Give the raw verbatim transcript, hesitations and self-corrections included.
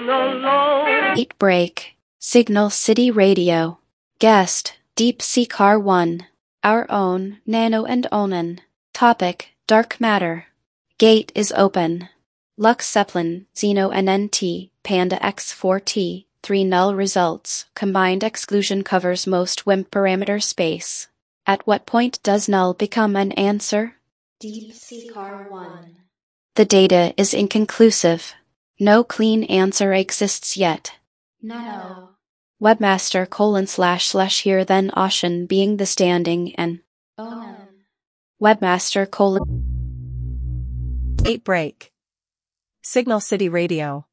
alone. Eight break. Signal City Radio. Guest, Deep Sea Car one. Our own, Nano and Onan. Topic, Dark Matter. Gate is open. Lux Zeppelin, Xeno N N T, Panda X four T, three null results. Combined exclusion covers most W I M P parameter space. At what point does null become an answer? Deep Sea Car one. The data is inconclusive. No clean answer exists yet. Nano. Webmaster colon slash slash here then Ocean being the standing and Onan. Webmaster colon eight break. Signal City Radio.